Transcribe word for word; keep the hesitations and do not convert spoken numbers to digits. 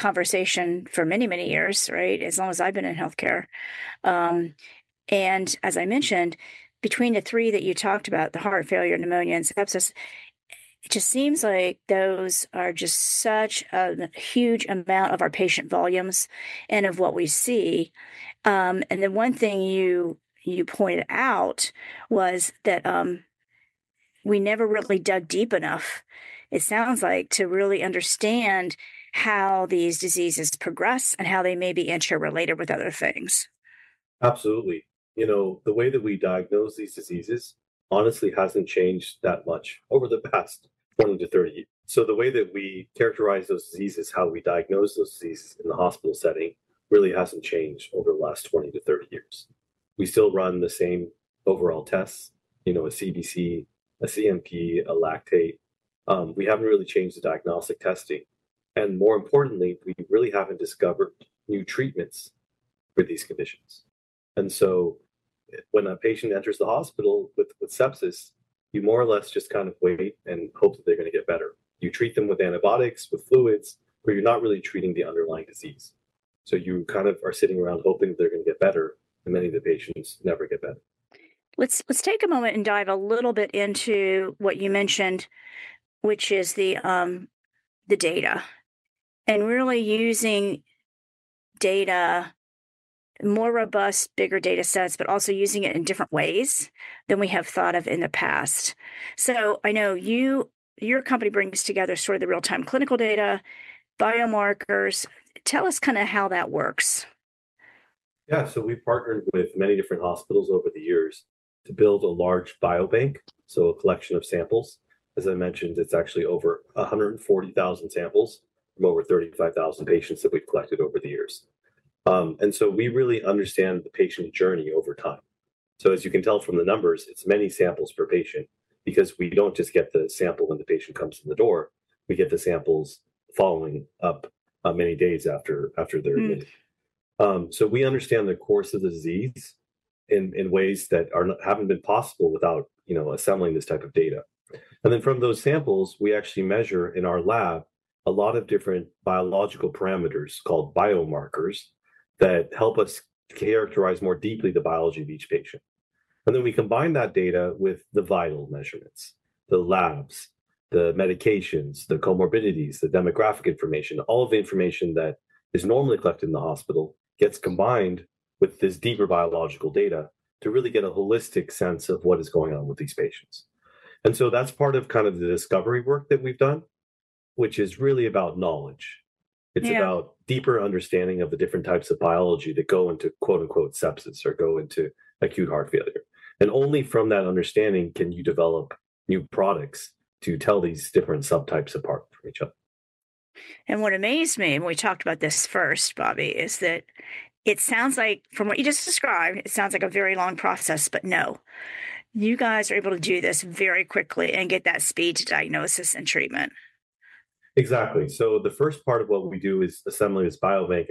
conversation for many, many years, right? As long as I've been in healthcare. Um, and as I mentioned, between the three that you talked about, the heart failure, pneumonia, and sepsis, it just seems like those are just such a huge amount of our patient volumes and of what we see. Um, and then one thing you you pointed out was that um, we never really dug deep enough, it sounds like, to really understand how these diseases progress and how they may be interrelated with other things. Absolutely. You know, the way that we diagnose these diseases honestly hasn't changed that much over the past twenty to thirty years. So the way that we characterize those diseases, how we diagnose those diseases in the hospital setting, really hasn't changed over the last twenty to thirty years. We still run the same overall tests, you know, a C B C, a C M P, a lactate. Um, we haven't really changed the diagnostic testing. And more importantly, we really haven't discovered new treatments for these conditions. And so when a patient enters the hospital with, with sepsis, you more or less just kind of wait and hope that they're going to get better. You treat them with antibiotics, with fluids, but you're not really treating the underlying disease. So you kind of are sitting around hoping that they're going to get better, and many of the patients never get better. Let's let's take a moment and dive a little bit into what you mentioned, which is the um, the data, and really using data, more robust, bigger data sets, but also using it in different ways than we have thought of in the past. So I know you, your company brings together sort of the real-time clinical data, biomarkers. Tell us kind of how that works. Yeah, so we've partnered with many different hospitals over the years to build a large biobank, so a collection of samples. As I mentioned, it's actually over one hundred forty thousand samples from over thirty-five thousand patients that we've collected over the years. Um, and so we really understand the patient journey over time. So as you can tell from the numbers, it's many samples per patient because we don't just get the sample when the patient comes in the door. We get the samples following up uh, many days after after they're admitted. Mm. Um, so we understand the course of the disease in, in ways that are not, haven't been possible without, you know, assembling this type of data. And then from those samples, we actually measure in our lab a lot of different biological parameters called biomarkers that help us characterize more deeply the biology of each patient. And then we combine that data with the vital measurements, the labs, the medications, the comorbidities, the demographic information, all of the information that is normally collected in the hospital gets combined with this deeper biological data to really get a holistic sense of what is going on with these patients. And so that's part of kind of the discovery work that we've done, which is really about knowledge. It's Yeah. about deeper understanding of the different types of biology that go into quote unquote sepsis or go into acute heart failure. And only from that understanding can you develop new products to tell these different subtypes apart from each other. And what amazed me, and we talked about this first, Bobby, is that it sounds like, from what you just described, it sounds like a very long process, but no. You guys are able to do this very quickly and get that speed to diagnosis and treatment. Exactly. So the first part of what we do is assembling this biobank